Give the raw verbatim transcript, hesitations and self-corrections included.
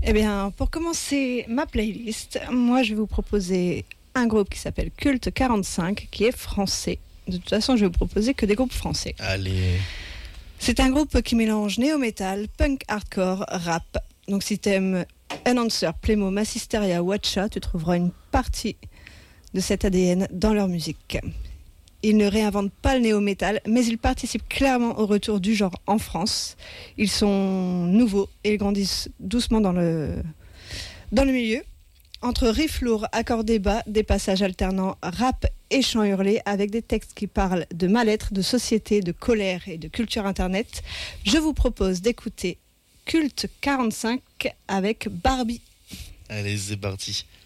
Eh bien, pour commencer ma playlist, moi je vais vous proposer un groupe qui s'appelle Culte quarante-cinq, qui est français. De toute façon, je vais vous proposer que des groupes français. Allez. C'est un groupe qui mélange néo-metal, punk hardcore, rap. Donc si t'aimes Enhancer, Playmo, Massisteria, Watcha, tu trouveras une partie de cet A D N dans leur musique. Ils ne réinventent pas le néo-metal, mais ils participent clairement au retour du genre en France. Ils sont nouveaux et ils grandissent doucement dans le, dans le milieu. Entre riffs lourds, accordés bas, des passages alternants, rap et chants hurlés, avec des textes qui parlent de mal-être, de société, de colère et de culture internet, je vous propose d'écouter Culte quarante-cinq avec Barbie. Allez, c'est parti.